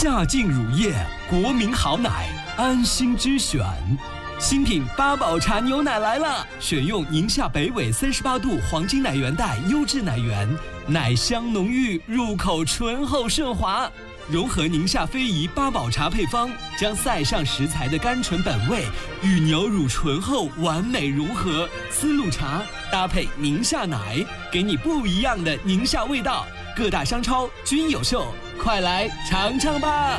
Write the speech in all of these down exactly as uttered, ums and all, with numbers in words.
夏净乳业，国民好奶，安心之选。新品八宝茶牛奶来了，选用宁夏北纬三十八度黄金奶源带优质奶源，奶香浓郁，入口醇厚顺滑。融合宁夏非遗八宝茶配方，将塞上食材的甘醇本味与牛乳醇厚完美融合。丝路茶搭配宁夏奶，给你不一样的宁夏味道。各大商超均有售，快来尝尝吧！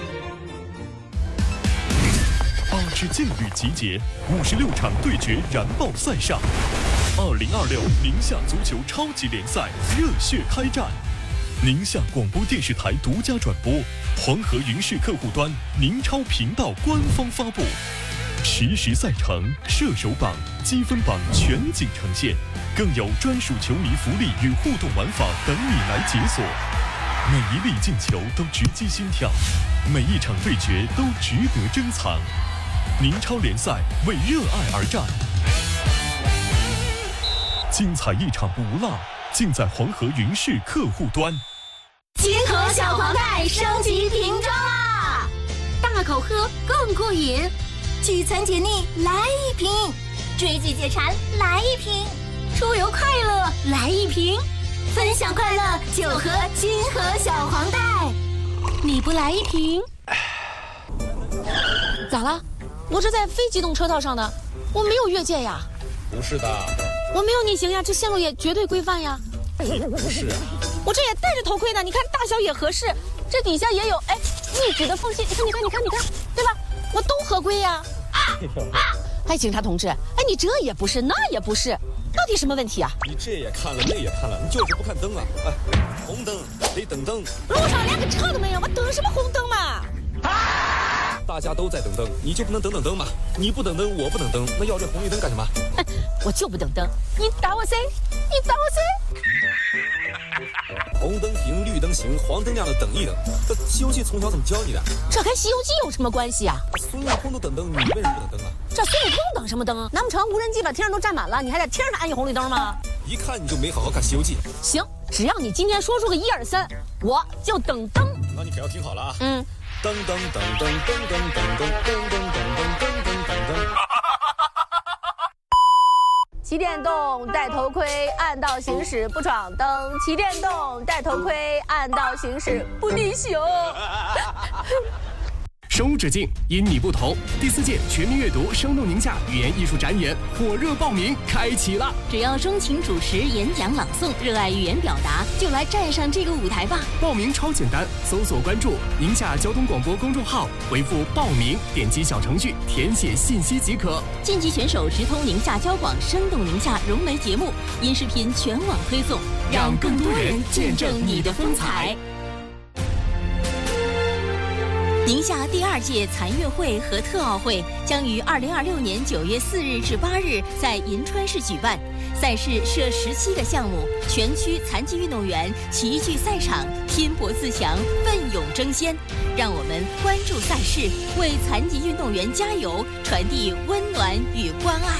八支劲旅集结，五十六场对决燃爆赛上。二零二六宁夏足球超级联赛热血开战。宁夏广播电视台独家转播，黄河云视客户端宁超频道官方发布，实时赛程、射手榜、积分榜全景呈现，更有专属球迷福利与互动玩法等你来解锁。每一粒进球都直击心跳，每一场对决都值得珍藏。宁超联赛为热爱而战，精彩一场不落，尽在黄河云视客户端。 金河小黄袋升级瓶装啦，大口喝更过瘾，聚餐解腻来一瓶，追剧解馋来一瓶，出游快乐来一瓶，分享快乐就喝金河小黄袋。你不来一瓶？ 咋了？我这在非机动车道上的，我没有越界呀。 不是的， 我没有逆行呀，这线路也绝对规范呀。 不是啊， 我这也戴着头盔呢，你看大小也合适，这底下也有哎密止的缝隙，你看你看你看你看，对吧？我都合规呀。啊啊！哎，警察同志，哎，你这也不是，那也不是，到底什么问题啊？ 你这也看了，那也看了，你就是不看灯啊！哎，红灯得等灯， 路上连个车都没有，我等什么红灯嘛？ 啊！大家都在等灯，你就不能等等灯吗？你不等灯，我不等灯，那要这红绿灯干什么？ 哎，我就不等灯，你打我谁？你打我谁？ 红灯停，绿灯行，黄灯亮了等一等。这《西游记》从小怎么教你的？ 这跟《西游记》有什么关系啊？ 孙悟空都等灯，你为什么不等灯啊？ 这孙悟空等什么灯啊？难不成无人机把天上都占满了，你还在天上安一红绿灯吗？ 一看你就没好好看《西游记》。 行，只要你今天说出个一二三，我就等灯。 那你可要听好了啊！ 嗯。 噔噔噔噔噔噔噔噔噔噔噔噔噔噔。 骑电动戴头盔，按道行驶不闯灯；骑电动戴头盔，按道行驶不逆行。 生无止境，因你不同。第四届全民阅读生动宁夏语言艺术展演火热报名开启了！ 只要钟情主持、演讲、朗诵，热爱语言表达，就来站上这个舞台吧！ 报名超简单，搜索关注宁夏交通广播公众号，回复“报名”，点击小程序填写信息即可。 晋级选手直通宁夏交广生动宁夏融媒节目，音视频全网推送， 让更多人见证你的风采。 宁夏第二届残运会和特奥会将于二零二六年九月四日至八日在银川市举办。赛事设十七个项目，全区残疾运动员齐聚赛场，拼搏自强，奋勇争先。让我们关注赛事，为残疾运动员加油，传递温暖与关爱。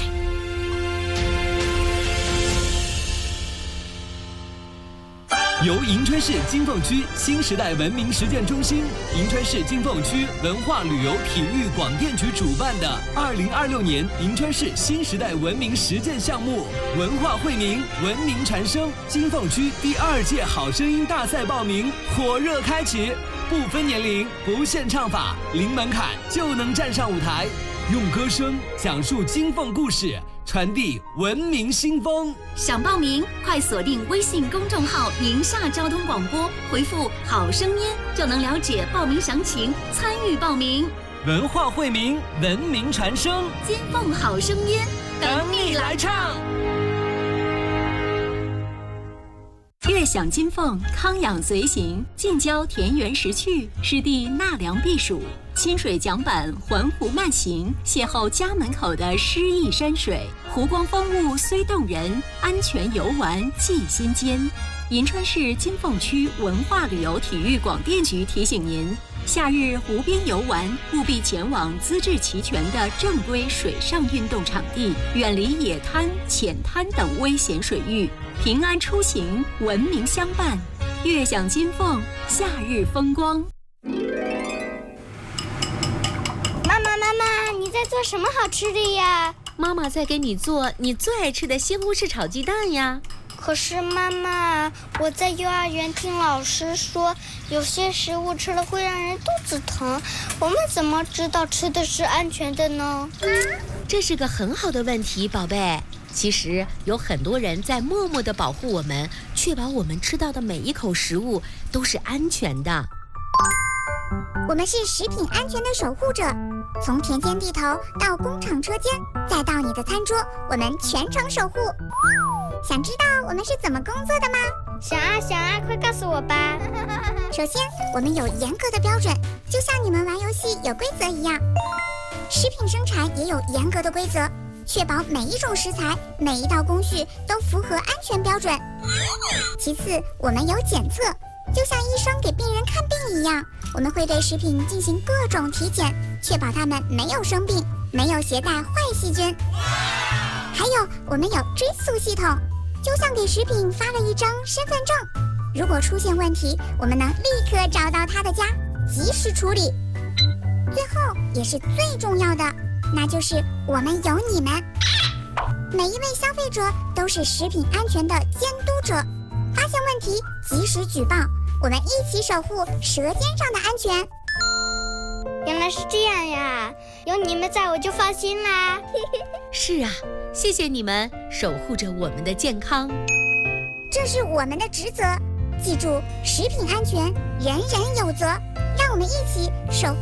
由银川市金凤区新时代文明实践中心、银川市金凤区文化旅游体育广电局主办的二零二六年银川市新时代文明实践项目文化惠民、文明传声金凤区第二届好声音大赛报名火热开启，不分年龄，不限唱法，零门槛就能站上舞台，用歌声讲述金凤故事，传递文明新风。 想报名，快锁定微信公众号“宁夏交通广播”，回复“好声音”就能了解报名详情，参与报名。 文化惠民，文明传声， 金凤好声音， 等你来唱。 悦享金凤，康养随行，近郊田园识趣，湿地纳凉避暑，清水桨板环湖慢行，邂逅家门口的诗意山水，湖光风物虽动人，安全游玩记心间。银川市金凤区文化旅游体育广电局提醒您，夏日湖边游玩务必前往资质齐全的正规水上运动场地，远离野滩、浅滩等危险水域，平安出行，文明相伴，悦享金凤夏日风光。 做什么好吃的呀？ 妈妈在给你做你最爱吃的西红柿炒鸡蛋呀。 可是妈妈，我在幼儿园听老师说，有些食物吃了会让人肚子疼，我们怎么知道吃的是安全的呢？ 这是个很好的问题，宝贝。其实有很多人在默默地保护我们，确保我们吃到的每一口食物都是安全的。 我们是食品安全的守护者，从田间地头到工厂车间，再到你的餐桌，我们全程守护。想知道我们是怎么工作的吗？ 想啊想啊，快告诉我吧。 首先，我们有严格的标准，就像你们玩游戏有规则一样。食品生产也有严格的规则，确保每一种食材、每一道工序都符合安全标准。其次，我们有检测，就像医生给病人看病一样，我们会对食品进行各种体检，确保它们没有生病，没有携带坏细菌。还有，我们有追溯系统，就像给食品发了一张身份证，如果出现问题，我们能立刻找到它的家，及时处理。最后也是最重要的，那就是我们有你们。每一位消费者都是食品安全的监督者，发现问题及时举报，我们一起守护舌尖上的安全。 原来是这样呀，有你们在我就放心啦。 是啊，谢谢你们守护着我们的健康， 这是我们的职责。记住，食品安全人人有责，让我们一起守护